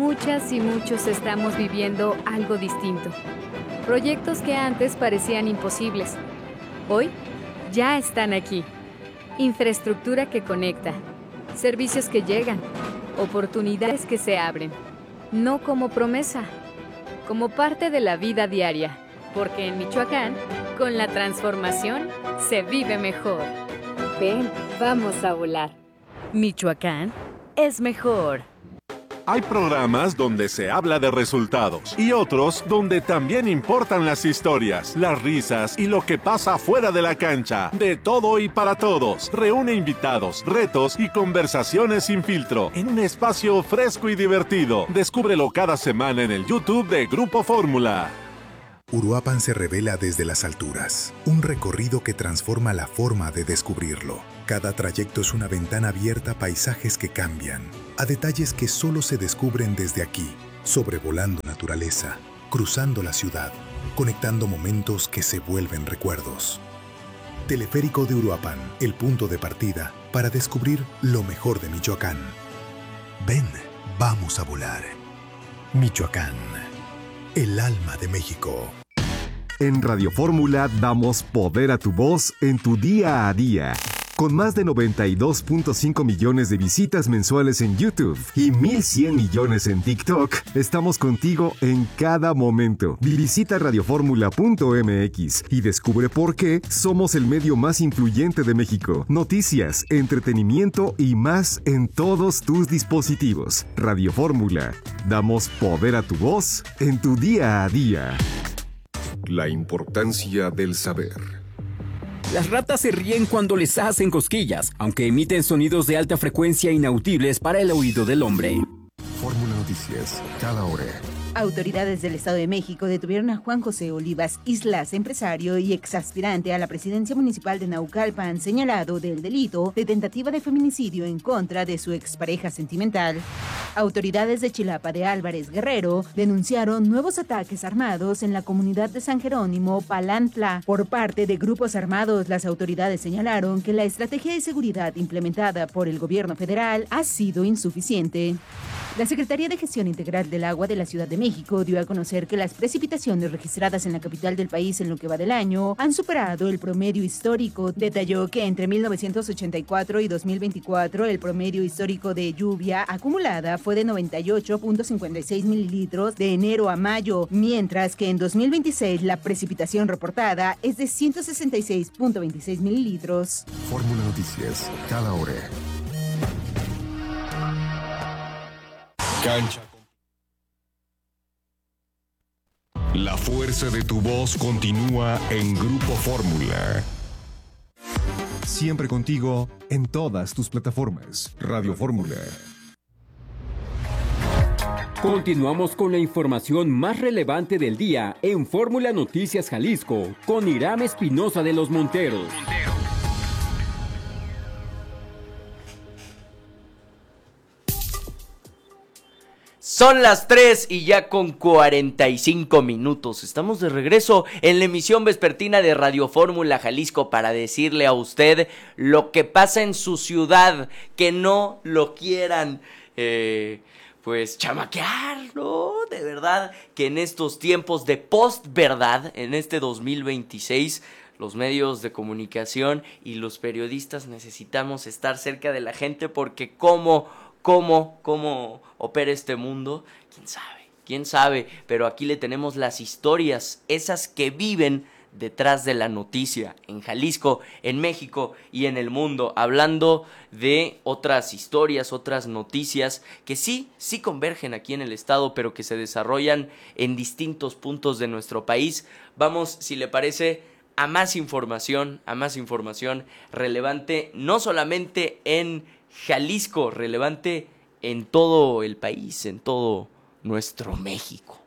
muchas y muchos estamos viviendo algo distinto. Proyectos que antes parecían imposibles, hoy ya están aquí. Infraestructura que conecta, servicios que llegan, oportunidades que se abren. No como promesa, como parte de la vida diaria, porque en Michoacán, con la transformación, se vive mejor. Ven, vamos a volar. Michoacán es mejor. Hay programas donde se habla de resultados y otros donde también importan las historias, las risas y lo que pasa fuera de la cancha. De todo y para todos. Reúne invitados, retos y conversaciones sin filtro en un espacio fresco y divertido. Descúbrelo cada semana en el YouTube de Grupo Fórmula. Uruapan se revela desde las alturas, un recorrido que transforma la forma de descubrirlo. Cada trayecto es una ventana abierta a paisajes que cambian, a detalles que solo se descubren desde aquí, sobrevolando naturaleza, cruzando la ciudad, conectando momentos que se vuelven recuerdos. Teleférico de Uruapan, el punto de partida para descubrir lo mejor de Michoacán. Ven, vamos a volar. Michoacán, el alma de México. En Radio Fórmula damos poder a tu voz en tu día a día. Con más de 92.5 millones de visitas mensuales en YouTube y 1,100 millones en TikTok, estamos contigo en cada momento. Visita radioformula.mx y descubre por qué somos el medio más influyente de México. Noticias, entretenimiento y más en todos tus dispositivos. Radio Fórmula. Damos poder a tu voz en tu día a día. La importancia del saber. Las ratas se ríen cuando les hacen cosquillas, aunque emiten sonidos de alta frecuencia inaudibles para el oído del hombre. Fórmula Noticias, cada hora. Autoridades del Estado de México detuvieron a Juan José Olivas Islas, empresario y exaspirante a la presidencia municipal de Naucalpan, señalado del delito de tentativa de feminicidio en contra de su expareja sentimental. Autoridades de Chilapa de Álvarez Guerrero denunciaron nuevos ataques armados en la comunidad de San Jerónimo, Palantla. Por parte de grupos armados, las autoridades señalaron que la estrategia de seguridad implementada por el gobierno federal ha sido insuficiente. La Secretaría de Gestión Integral del Agua de la Ciudad de México dio a conocer que las precipitaciones registradas en la capital del país en lo que va del año han superado el promedio histórico. Detalló que entre 1984 y 2024 el promedio histórico de lluvia acumulada fue de 98.56 mililitros de enero a mayo, mientras que en 2026 la precipitación reportada es de 166.26 mililitros. Fórmula Noticias, cada hora. Cancha. La fuerza de tu voz continúa en Grupo Fórmula. Siempre contigo en todas tus plataformas. Radio Fórmula. Continuamos con la información más relevante del día en Fórmula Noticias Jalisco con Iram Espinosa de los Monteros. Son las 3 y ya con 45 minutos. Estamos de regreso en la emisión vespertina de Radio Fórmula Jalisco para decirle a usted lo que pasa en su ciudad, que no lo quieran pues chamaquear, ¿no? De verdad que en estos tiempos de post-verdad, en este 2026, los medios de comunicación y los periodistas necesitamos estar cerca de la gente porque cómo opera este mundo, quién sabe, pero aquí le tenemos las historias, esas que viven detrás de la noticia, en Jalisco, en México y en el mundo, hablando de otras historias, otras noticias que sí convergen aquí en el estado, pero que se desarrollan en distintos puntos de nuestro país. Vamos, si le parece, a más información relevante, no solamente en Jalisco, relevante en todo el país, en todo nuestro México.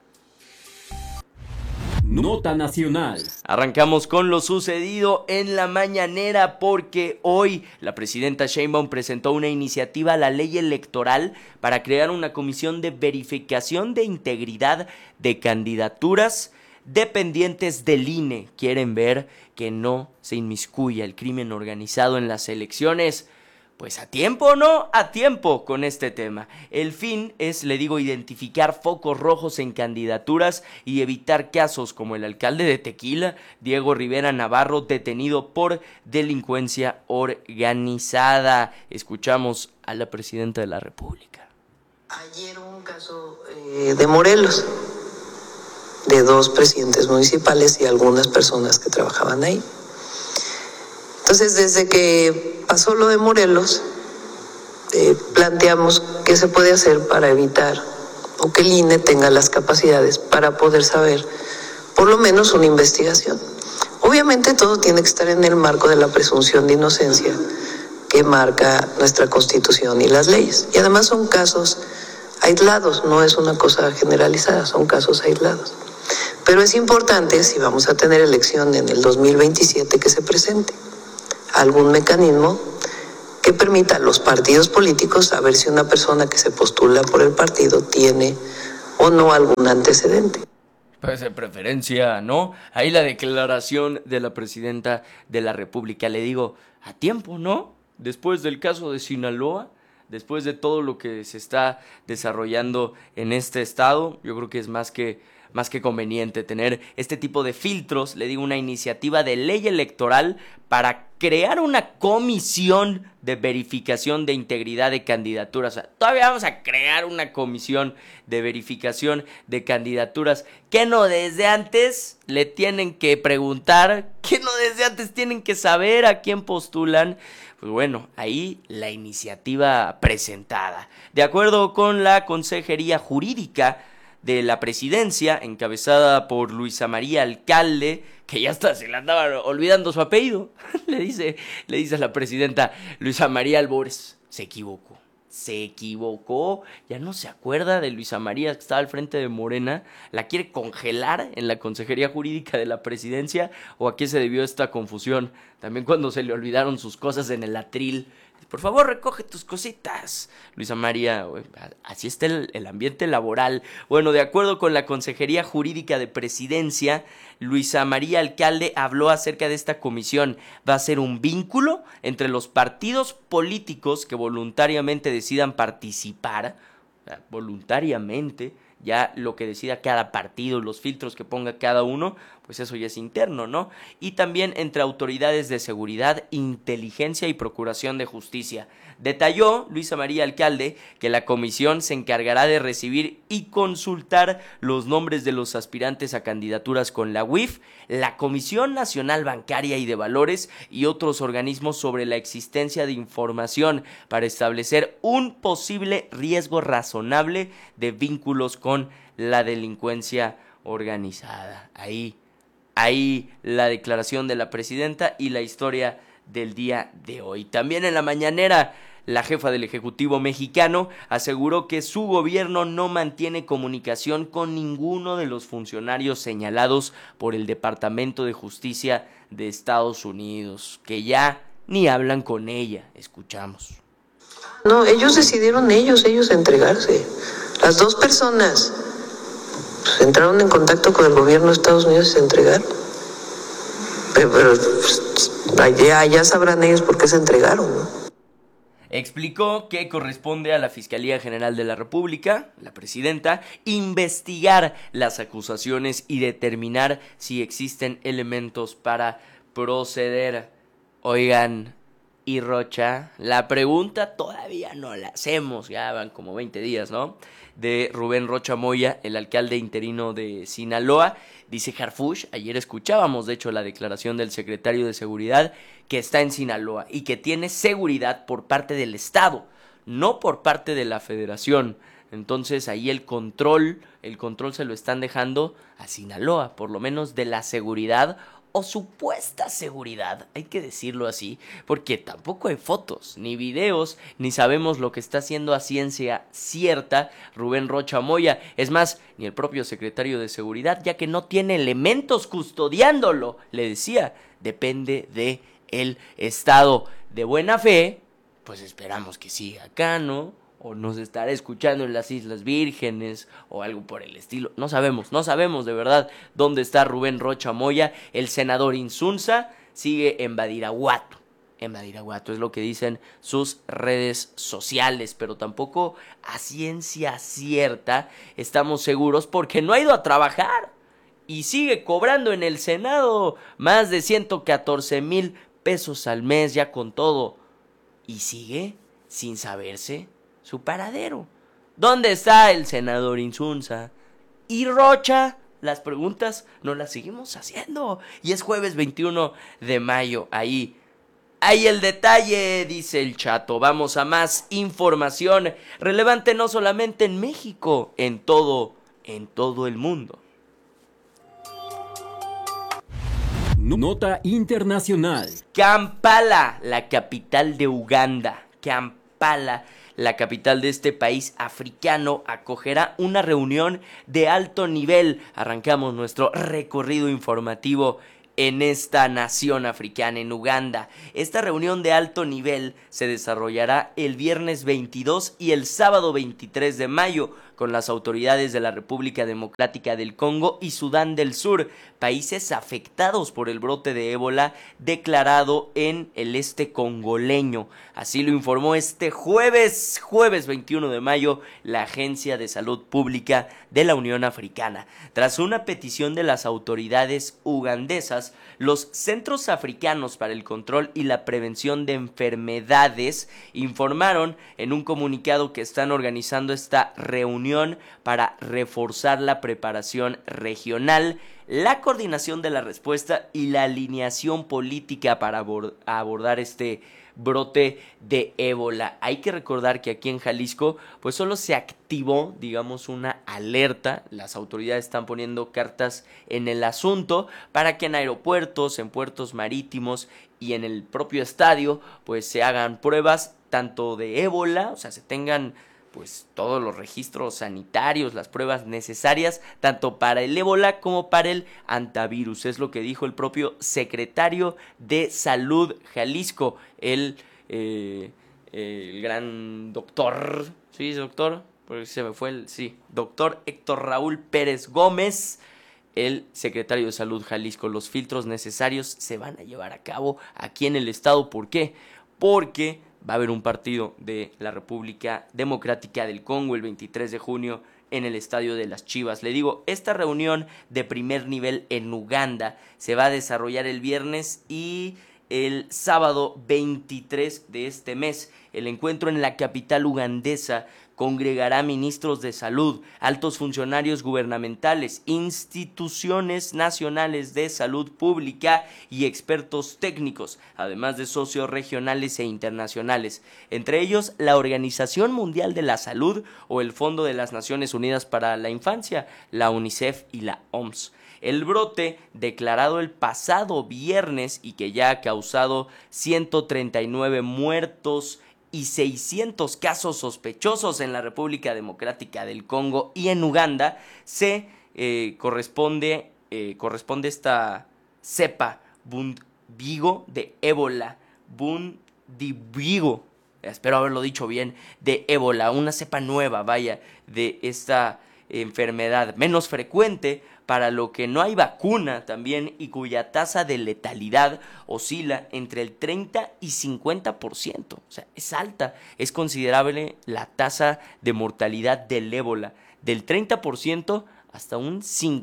Nota nacional. Arrancamos con lo sucedido en la mañanera porque hoy la presidenta Sheinbaum presentó una iniciativa a la ley electoral para crear una comisión de verificación de integridad de candidaturas dependientes del INE. Quieren ver que no se inmiscuya el crimen organizado en las elecciones. pues a tiempo o no, a tiempo con este tema. El fin es, le digo, identificar focos rojos en candidaturas y evitar casos como el alcalde de Tequila, Diego Rivera Navarro, detenido por delincuencia organizada. Escuchamos a la presidenta de la República. Ayer hubo un caso de Morelos, de 2 presidentes municipales y algunas personas que trabajaban ahí. Entonces, desde que pasó lo de Morelos, planteamos qué se puede hacer para evitar o que el INE tenga las capacidades para poder saber por lo menos una investigación. Obviamente todo tiene que estar en el marco de la presunción de inocencia que marca nuestra Constitución y las leyes. Y además son casos aislados, no es una cosa generalizada, son casos aislados. Pero es importante, si vamos a tener elección en el 2027, que se presente algún mecanismo que permita a los partidos políticos saber si una persona que se postula por el partido tiene o no algún antecedente. Pues de preferencia, ¿no? Ahí la declaración de la presidenta de la República, le digo, a tiempo, ¿no? Después del caso de Sinaloa, después de todo lo que se está desarrollando en este estado, yo creo que es más que conveniente tener este tipo de filtros, le digo, una iniciativa de ley electoral para crear una comisión de verificación de integridad de candidaturas. O sea, todavía vamos a crear una comisión de verificación de candidaturas que no desde antes le tienen que preguntar, que no desde antes tienen que saber a quién postulan. Pues bueno, ahí la iniciativa presentada. De acuerdo con la Consejería Jurídica de la Presidencia, encabezada por Luisa María Alcalde, que ya hasta se le andaba olvidando su apellido, le dice a la presidenta Luisa María Albores, se equivocó, ya no se acuerda de Luisa María que estaba al frente de Morena, la quiere congelar en la Consejería Jurídica de la Presidencia, o a qué se debió esta confusión, también cuando se le olvidaron sus cosas en el atril. Por favor, recoge tus cositas. Luisa María, así está el ambiente laboral. Bueno, de acuerdo con la Consejería Jurídica de Presidencia, Luisa María Alcalde habló acerca de esta comisión. Va a ser un vínculo entre los partidos políticos que voluntariamente decidan participar, voluntariamente, ya lo que decida cada partido, los filtros que ponga cada uno, pues eso ya es interno, ¿no? Y también entre autoridades de seguridad, inteligencia y procuración de justicia. Detalló Luisa María Alcalde que la comisión se encargará de recibir y consultar los nombres de los aspirantes a candidaturas con la UIF, la Comisión Nacional Bancaria y de Valores y otros organismos sobre la existencia de información para establecer un posible riesgo razonable de vínculos con la delincuencia organizada. Ahí la declaración de la presidenta y la historia del día de hoy. También en la mañanera, la jefa del Ejecutivo mexicano aseguró que su gobierno no mantiene comunicación con ninguno de los funcionarios señalados por el Departamento de Justicia de Estados Unidos, que ya ni hablan con ella. Escuchamos. No, ellos decidieron ellos entregarse. Las 2 personas pues, entraron en contacto con el gobierno de Estados Unidos y se entregaron. Pero allá sabrán ellos por qué se entregaron, ¿no? Explicó que corresponde a la Fiscalía General de la República, la presidenta, investigar las acusaciones y determinar si existen elementos para proceder. Oigan, y Rocha, la pregunta todavía no la hacemos, ya van como 20 días, ¿no? De Rubén Rocha Moya, el alcalde interino de Sinaloa. Dice Harfuch, ayer escuchábamos de hecho la declaración del secretario de Seguridad, que está en Sinaloa y que tiene seguridad por parte del Estado, no por parte de la Federación. Entonces ahí el control se lo están dejando a Sinaloa, por lo menos de la seguridad o supuesta seguridad, hay que decirlo así, porque tampoco hay fotos, ni videos, ni sabemos lo que está haciendo a ciencia cierta Rubén Rocha Moya. Es más, ni el propio secretario de Seguridad, ya que no tiene elementos custodiándolo, le decía, depende de el Estado. De buena fe, pues esperamos que siga acá, ¿no? O nos estará escuchando en las Islas Vírgenes o algo por el estilo. No sabemos de verdad dónde está Rubén Rocha Moya. El senador Insunza sigue en Badiraguato. en Badiraguato, es lo que dicen sus redes sociales, pero tampoco a ciencia cierta estamos seguros porque no ha ido a trabajar y sigue cobrando en el Senado más de 114,000 pesos al mes ya con todo y sigue sin saberse su paradero. ¿Dónde está el senador Insunza? ¿Y Rocha? Las preguntas nos las seguimos haciendo y es jueves 21 de mayo, ahí el detalle, dice el Chato. Vamos a más información relevante no solamente en México, en todo el mundo. Nota internacional. Kampala, la capital de Uganda. Kampala, la capital de este país africano, acogerá una reunión de alto nivel. Arrancamos nuestro recorrido informativo en esta nación africana, en Uganda. Esta reunión de alto nivel se desarrollará el viernes 22 y el sábado 23 de mayo con las autoridades de la República Democrática del Congo y Sudán del Sur, países afectados por el brote de ébola declarado en el este congoleño. Así lo informó este jueves 21 de mayo, la Agencia de Salud Pública de la Unión Africana. Tras una petición de las autoridades ugandesas, los Centros Africanos para el Control y la Prevención de Enfermedades informaron en un comunicado que están organizando esta reunión para reforzar la preparación regional, la coordinación de la respuesta y la alineación política para abordar este brote de ébola. Hay que recordar que aquí en Jalisco pues solo se activó, digamos, una alerta. Las autoridades están poniendo cartas en el asunto para que en aeropuertos, en puertos marítimos y en el propio estadio pues se hagan pruebas tanto de ébola, o sea, se tengan pues todos los registros sanitarios, las pruebas necesarias, tanto para el ébola como para el antivirus. Es lo que dijo el propio secretario de Salud Jalisco, el gran doctor, ¿sí, doctor? Porque se me fue doctor Héctor Raúl Pérez Gómez, el secretario de Salud Jalisco. Los filtros necesarios se van a llevar a cabo aquí en el estado. ¿Por qué? Porque va a haber un partido de la República Democrática del Congo el 23 de junio en el Estadio de las Chivas. Le digo, esta reunión de primer nivel en Uganda se va a desarrollar el viernes y el sábado 23 de este mes. El encuentro en la capital ugandesa congregará ministros de salud, altos funcionarios gubernamentales, instituciones nacionales de salud pública y expertos técnicos, además de socios regionales e internacionales, entre ellos la Organización Mundial de la Salud o el Fondo de las Naciones Unidas para la Infancia, la UNICEF y la OMS. El brote, declarado el pasado viernes y que ya ha causado 139 muertos y 600 casos sospechosos en la República Democrática del Congo y en Uganda, corresponde esta cepa Bundibugyo de ébola, Bundibugyo, espero haberlo dicho bien, de ébola, una cepa nueva, de esta enfermedad menos frecuente, para lo que no hay vacuna también y cuya tasa de letalidad oscila entre el 30 y 50%. O sea, es alta, es considerable la tasa de mortalidad del ébola, del 30% hasta un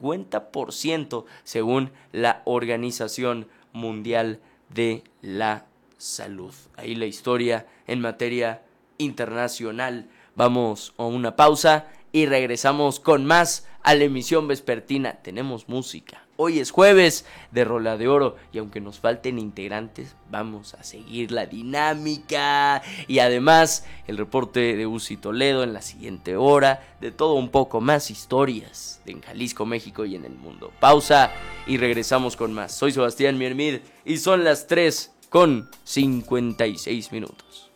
50%, según la Organización Mundial de la Salud. Ahí la historia en materia internacional. Vamos a una pausa y regresamos con más a la emisión vespertina. Tenemos música. Hoy es jueves de Rola de Oro y aunque nos falten integrantes, vamos a seguir la dinámica. Y además, el reporte de Uzi Toledo en la siguiente hora. De todo un poco, más historias en Jalisco, México y en el mundo. Pausa y regresamos con más. Soy Sebastián Miermid y son las 3:56 minutos.